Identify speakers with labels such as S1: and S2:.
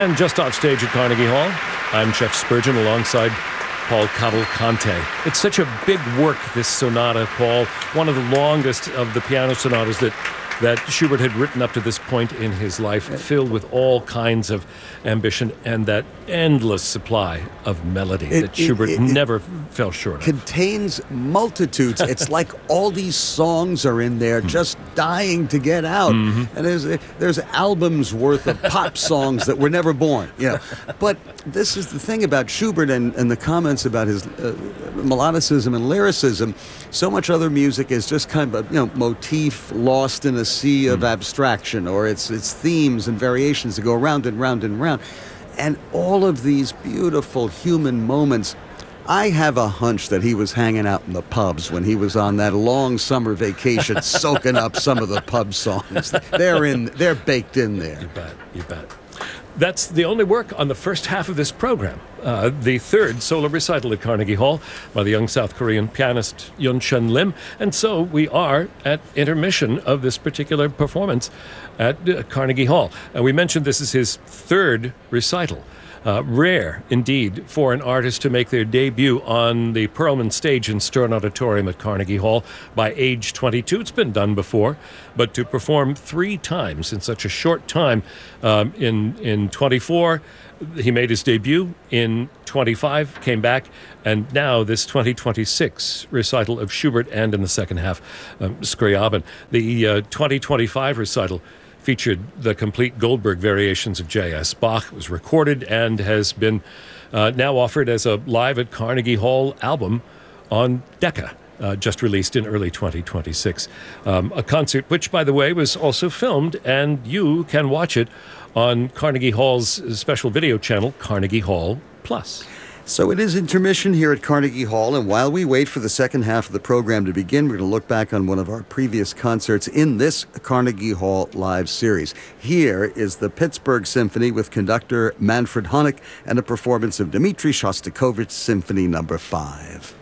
S1: And just off stage at Carnegie Hall, I'm Jeff Spurgeon alongside Paul Cavalcante. It's such a big work, this sonata, Paul. One of the longest of the piano sonatas that Schubert had written up to this point in his life, filled with all kinds of ambition and that endless supply of melody that Schubert never fell short of.
S2: Contains multitudes. It's like all these songs are in there just dying to get out. And there's albums worth of pop songs that were never born. But this is the thing about Schubert and the comments about his melodicism and lyricism. So much other music is just kind of a motif lost in a sea of abstraction, or it's themes and variations that go round and round and round. And all of these beautiful human moments, I have a hunch that he was hanging out in the pubs when he was on that long summer vacation, soaking up some of the pub songs. They're baked in there.
S1: You bet. That's the only work on the first half of this program. The third solo recital at Carnegie Hall by the young South Korean pianist Yoon Chun Lim. And so we are at intermission of this particular performance at Carnegie Hall. We mentioned this is his third recital. Rare, indeed, for an artist to make their debut on the Perlman stage in Stern Auditorium at Carnegie Hall by age 22. It's been done before, but to perform 3 times in such a short time, in 24, he made his debut, in 25, came back, and now this 2026 recital of Schubert, and in the second half, Scriabin. The 2025 recital featured the complete Goldberg variations of J.S. Bach. It was recorded and has been now offered as a live at Carnegie Hall album on Decca, just released in early 2026. A concert which, by the way, was also filmed, and you can watch it on Carnegie Hall's special video channel, Carnegie Hall Plus.
S2: So it is intermission here at Carnegie Hall, and while we wait for the second half of the program to begin, we're going to look back on one of our previous concerts in this Carnegie Hall Live series. Here is the Pittsburgh Symphony with conductor Manfred Honeck and a performance of Dmitri Shostakovich's Symphony No. 5.